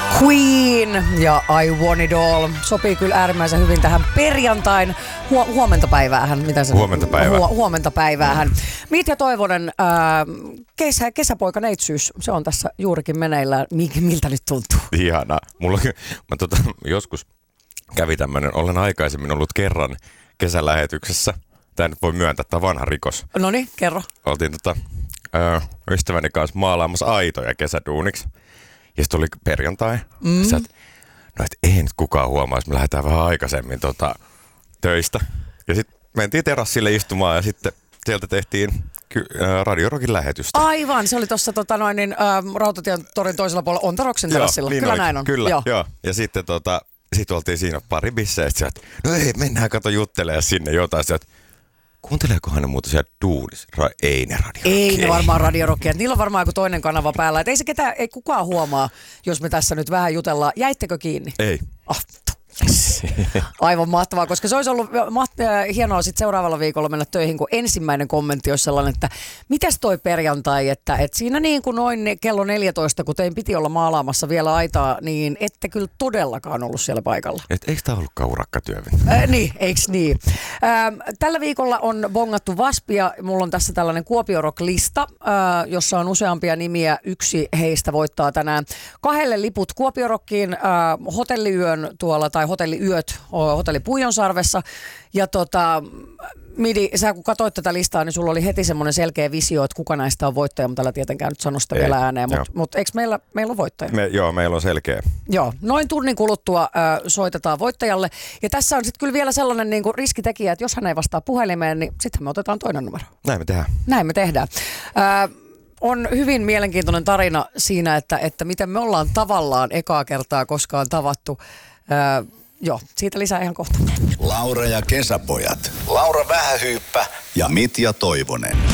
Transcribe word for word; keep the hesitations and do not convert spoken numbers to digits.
Queen ja I Want It All sopii kyllä äärimmäisen hyvin tähän perjantain hu- huomenta päiväähän. Mitä se huomenta päivää. Hu- huomenta päiväähän. Mitja Toivonen, ää, kesä, kesäpoika neitsyys, se on tässä juurikin meneillään. Miltä nyt tuntuu? Ihanaa. Mulla mä tota, joskus kävi tämmönen, olen aikaisemmin ollut kerran kesälähetyksessä. Tää nyt voi myöntää, että tämä on vanha rikos. Noniin, kerro. Oltiin tota, ö, ystäväni kanssa maalaamassa aitoja kesäduuniksi. Ja sitten oli perjantai. Mm. Sä, no et ei nyt kukaan huomaa, jos me lähdetään vähän aikaisemmin tota, töistä. Ja sitten mentiin terassille istumaan ja sitten sieltä tehtiin ky- äh, Radio Rockin lähetystä. Aivan, se oli tuossa tota, noin, niin, äh, Rautatien torin toisella puolella Ontaroksen terassilla. Niin kyllä oli, näin on. Kyllä, joo. joo. Ja sitten tota, sit oltiin siinä pari bissejä. Ja sitten no ei, mennään kato juttelemaan sinne jotain. Sieltä, kuunteleekohan ne muuta siellä duunissa? Ra- ei ne Radio Rockia. Ei ne varmaan Radio Rockia. Niillä on varmaan joku toinen kanava päällä. Et ei se ketään, ei kukaan huomaa, jos me tässä nyt vähän jutellaan. Jäittekö kiinni? Ei. Oh, yes. Aivan mahtavaa, koska se olisi ollut maht- hienoa sit seuraavalla viikolla mennä töihin, kun ensimmäinen kommentti olisi sellainen, että mitäs toi perjantai, että, että siinä niin kuin noin kello neljätoista, kun tein piti olla maalaamassa vielä aitaa, niin ette kyllä todellakaan ollut siellä paikalla. Et eikö tämä ollutkaan urakkatyö? Äh, niin, eiks niin? Ähm, tällä viikolla on bongattu vaspia. Mulla on tässä tällainen Kuopio Rock-lista, äh, jossa on useampia nimiä. Yksi heistä voittaa tänään kahdelle liput Kuopio Rockiin, äh, hotelliyön tuolla, tai hotelliyöt hotelli Puijonsaarvessa. Ja tota, Midi, sä kun katsoit tätä listaa, niin sulla oli heti semmoinen selkeä visio, että kuka näistä on voittaja, mutta älä tietenkään nyt sano sitä Ei, vielä ääneen. Mutta mut, eikö meillä, meillä on voittaja? Me, joo, meillä on selkeä. Joo, noin tunnin kuluttua äh, soitetaan voittajalle. Ja tässä on sitten kyllä vielä sellainen niin kuin riskitekijä, että jos hän ei vastaa puhelimeen, niin sitten me otetaan toinen numero. Näin me tehdään. Näin me tehdään. Äh, on hyvin mielenkiintoinen tarina siinä, että, että miten me ollaan tavallaan ekaa kertaa koskaan tavattu. Äh, joo, siitä lisää ihan kohta. Laura ja kesäpojat. Laura Vähähyyppä ja Mitja Toivonen.